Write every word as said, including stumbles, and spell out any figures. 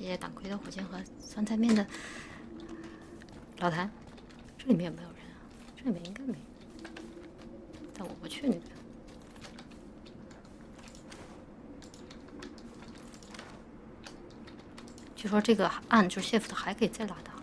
谢谢党魁的火箭和酸菜面的老谭。这里面有没有人啊？这里面应该没，但我不去那边。据说这个按住 shift 还可以再拉大。